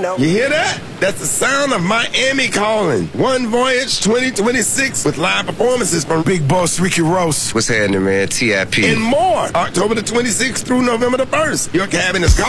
know. You hear that? That's the sound of Miami calling. One Voyage 2026 with live performances from Big Boss Ricky Ross. What's happening, man? TIP. and more. October the 26th through November the 1st. Your cabin is called.